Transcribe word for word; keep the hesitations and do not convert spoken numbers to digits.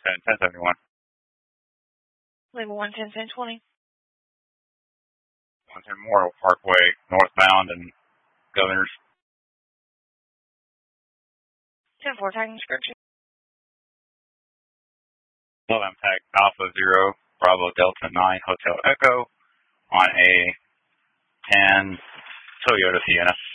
ten, ten seventy-one. Lima one ten, ten twenty. one ten Memorial Parkway, northbound and Governors. ten four, tagging description. Well, I'm tagged Alpha Zero, Bravo Delta nine, Hotel Echo on a ten Toyota Sienna.